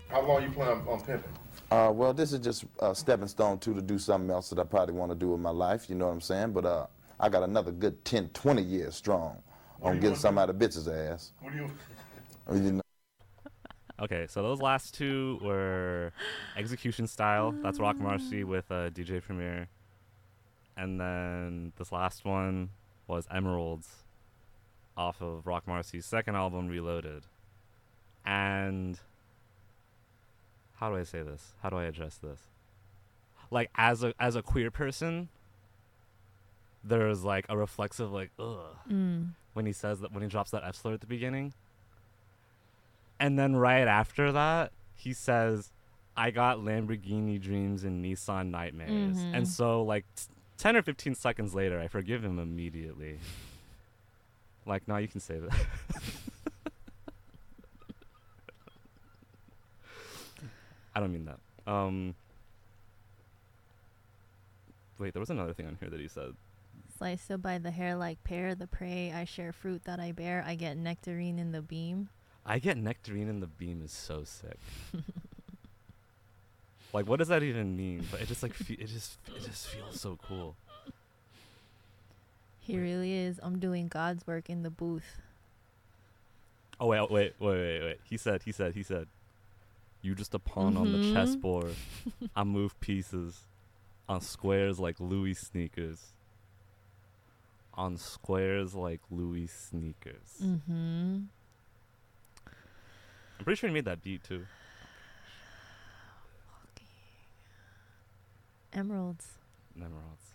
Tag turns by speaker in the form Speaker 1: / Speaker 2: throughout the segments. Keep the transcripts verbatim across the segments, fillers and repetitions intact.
Speaker 1: How long you plan on pimping?
Speaker 2: Uh, well, this is just a stepping stone too to do something else that I probably want to do with my life. You know what I'm saying? But uh, I got another good ten, twenty years strong
Speaker 1: What
Speaker 2: on
Speaker 1: do you
Speaker 2: getting
Speaker 1: want
Speaker 2: some
Speaker 1: to
Speaker 2: out of bitches' ass.
Speaker 1: What do you?
Speaker 2: You know,
Speaker 3: Okay, so those last two were Execution Style. That's Rock Marcy with uh, D J Premier. And then this last one was Emeralds off of Rock Marcy's second album, Reloaded. And how do I say this? How do I address this? Like as a as a queer person, there's like a reflexive like ugh
Speaker 4: Mm.
Speaker 3: when he says that when he drops that F slur at the beginning. And then right after that, he says, I got Lamborghini dreams and Nissan nightmares.
Speaker 4: Mhm.
Speaker 3: And so, like, t- ten or fifteen seconds later, I forgive him immediately. Like, no, you can say that. I don't mean that. Um, wait, there was another thing on here that he said.
Speaker 4: Slice so by the hair like pear, the prey. I share fruit that I bear. I get nectarine in the beam.
Speaker 3: I get nectarine in the beam is so sick. Like, what does that even mean? But it just like fe- it just it just feels so cool.
Speaker 4: He really is. I'm doing God's work in the booth.
Speaker 3: Oh wait, oh, wait, wait, wait, wait. He said, he said, he said. You just a pawn on the
Speaker 4: Mhm.
Speaker 3: chessboard. I move pieces on squares like Louis sneakers. On squares like Louis sneakers.
Speaker 4: Mm-hmm.
Speaker 3: I'm pretty sure he made that beat too.
Speaker 4: Emeralds.
Speaker 3: Emeralds.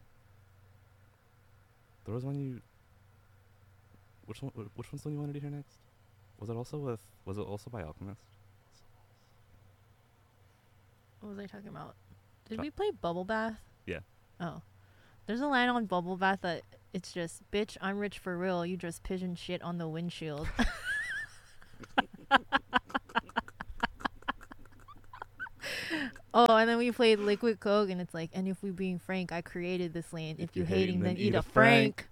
Speaker 3: There was one you. Which one? wh- Which one's the one you wanted to hear next? Was it also with? Was it also by Alchemist?
Speaker 4: What was I talking about? Did
Speaker 3: Tra-
Speaker 4: we play Bubble Bath?
Speaker 3: Yeah.
Speaker 4: Oh. There's a line on Bubble Bath that it's just, bitch, I'm rich for real. You just pigeon shit on the windshield. Oh, and then we played Liquid Coke, and it's like, and if we being frank, I created this land. If, you hating, then eat a Frank.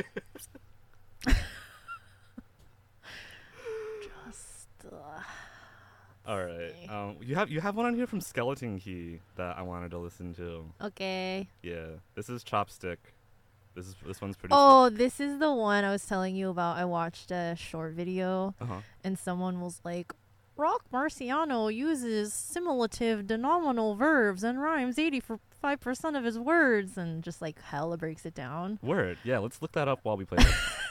Speaker 4: Just, uh,
Speaker 3: All right.
Speaker 4: see.
Speaker 3: Um, you have you have one on here from Skeleton Key that I wanted to listen to.
Speaker 4: Okay.
Speaker 3: Yeah. This is Chopstick. This is this one's pretty.
Speaker 4: Oh, this is the one I was telling you about. I watched a short video,
Speaker 3: Uh huh.
Speaker 4: and someone was like, Rock Marciano uses simulative denominal verbs and rhymes eighty-five percent of his words, and just like hella breaks it down.
Speaker 3: Word. Yeah. Let's look that up while we play this.